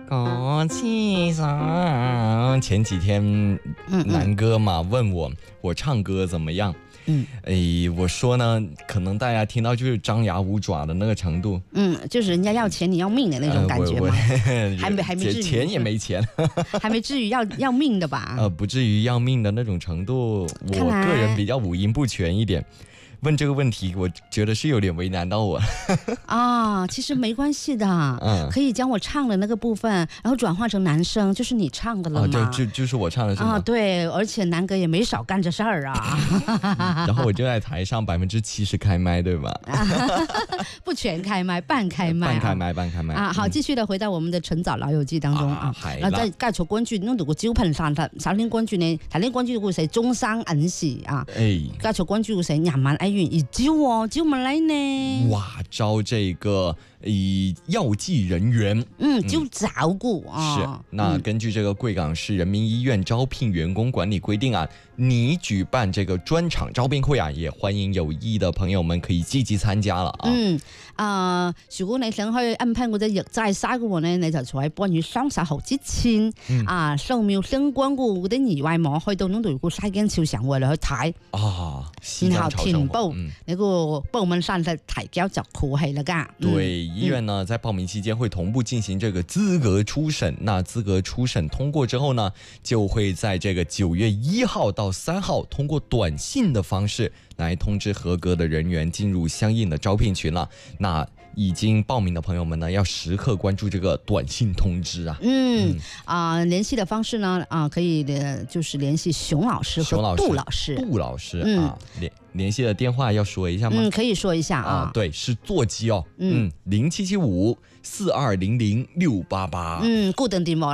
枸杞上。前几天南哥嘛问我唱歌怎么样？我说呢，可能大家听到就是张牙舞爪的那个程度， 就是人家要钱你要命的那种感觉吗？还没至于， 钱也没钱， 还没至于要命的吧？ 不至于要命的那种程度。我个人比较五音不全一点。问这个问题，我觉得是有点为难到我啊。其实没关系的，可以将我唱的那个部分，然后转化成男生，就是你唱的了嘛。 就是我唱的是吗？ 啊，对，而且南哥也没少干这事儿啊。 然后我就在台上70%开麦，对吧？ 不全开麦，半开麦， 半开麦啊。 好，继续的回到我们的陈早老友記當中啊。然後再繼續關注呢度個招聘散發，首先關注呢，頭先關注會寫中山銀時啊，繼續關注會寫廿萬藝員而招乜嚟呢？ 哇，招這個藥劑人員， 就照顧啊。 是，那根據這個貴港市人民醫院招聘員工管理規定啊，擬舉辦這個專場招聘會啊，也歡迎有意的朋友們可以積極參加了啊。 如果你想去應聘嗰隻藥劑師嘅話呢，你就在8月30號之前掃描相關嗰啲二維碼，去到呢度個西京超常會嚟去睇啊， 然後填報你個報名方式提交就可以了㗎。 對，醫院呢在報名期間會同步進行這個資格初審，那資格初審通過之後呢，就會在這個9月1號到3號通過短信的方式來通知合格的人員進入相應的招聘群了。那已經報名的朋友們呢，要時刻關注這個短信通知啊。 聯繫的方式呢，可以就是聯繫熊老師和杜老師啊。聯繫的電話要說一下嗎？ 可以說一下啊。 對，是座機哦。07754200-688。 固定電話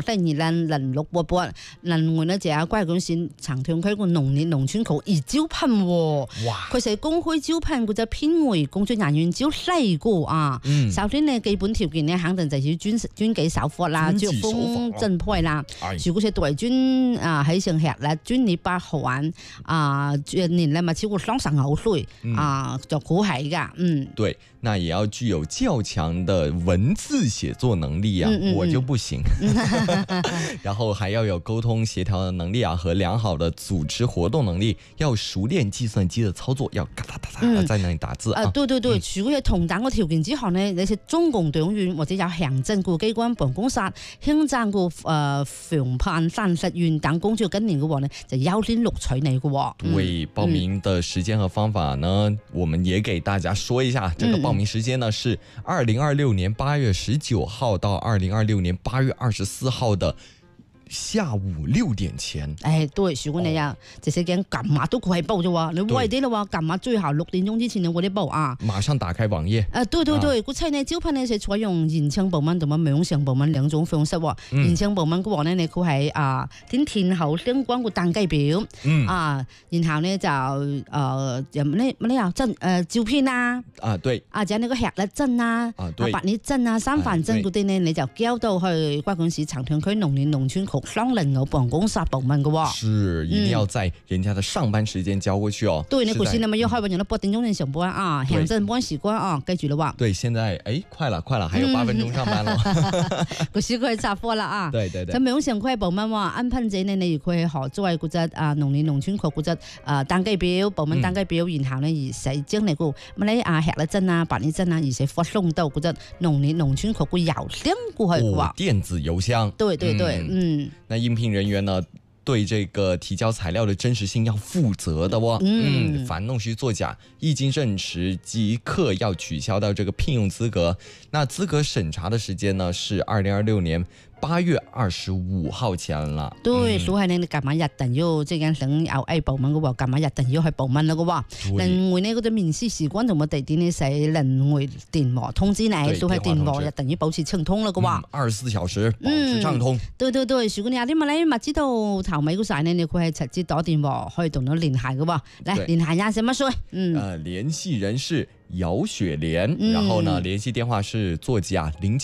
020688。另外呢，就係貴港市長塘區個農業農村局而招聘。哇！佢係公開招聘嗰隻編外工作人員招4個啊。首先呢，基本條件呢，肯定就要專技手法啦，作風正派啦。如果係對專喺上學啦，專業不好年齡咪超過35歲就可以㗎。 對，那也要具有較強的文字寫作能力啊，我就不行。然後還要有溝通協調的能力啊，和良好的組織活動能力，要熟練計算機的操作，要嘎哒哒哒在那裡打字啊。 對，如果係同等嘅條件之下呢，你係中共黨員或者有行政機關辦公室、行政個防範辦實員等工作經驗嘅話呢，就優先錄取你嘅。 對，報名的時間和方法呢，我們也給大家說一下。這個報名時間呢是2026年8月19號到2026年8月24號的下午6點前。 對，如果你這些間今晚都可以報啫喎，你喂啲啦喎，今晚最後6點鐘之前你嗰啲報啊。 馬上打開網頁。 對，嗰次呢招聘呢是採用現場報名同埋網上報名兩種方式喎。現場報名嘅話呢，你佢係點填好相關嘅登記表然後呢就照片啊。 對。 就你個學歷證啊，白領證啊，身份證嗰啲呢，你就交到去貴港市長塘區農業農村局205辦公室報名嘅喎。 是，一定要在人家的上班時間交過去哦。 對，你嗰時你咪要開辦人哋8點鐘上班啊，行政班時間啊，記住了喎。 對，現在快了，還有8分鐘上班了。 嗰時佢插貨啦啊。 對。 咁網上佢係報名喎，應聘者呢，你如果係學作為嗰隻農業農村局嗰隻登記表、報名登記表，然後呢而寫將你個乜咧學歷證啊、白領證啊，而且發送到嗰隻農業農村局個郵箱過去喎。 電子郵箱。對。那應聘人員呢，對這個提交材料的真實性要負責的哦。凡弄虛作假，一經證實即刻要取消到這個聘用資格。那資格審查的時間呢，是2026年8月25號前啦。 對，所以呢，你今晚一定要即係想有報名嘅話，今晚一定要去報名啦嘅喎。另外呢，嗰啲面試時間同埋地點呢，寫另外電話通知你，都係電話一定要保持暢通啦嘅喎。 24小時保持暢通。對， 如果你有啲乜咧，咪知道頭尾嗰曬呢，你可以直接打電話可以同佢聯繫嘅喎。嚟聯繫下，什麼說？ 聯繫人是姚雪蓮，然後呢，聯繫電話是座機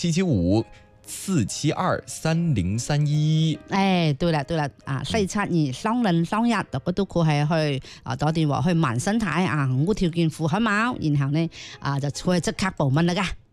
0754723031。 對啦，4723031，大家都可以去打電話去問身體我條件符合冇，然後呢就可以即刻報名啦㗎。